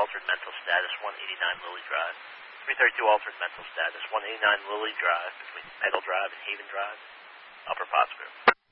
altered mental status, 189 Lily Drive. 332 altered mental status, 189 Lily Drive, between Idle Drive and Haven Drive, Upper Pottsgrove.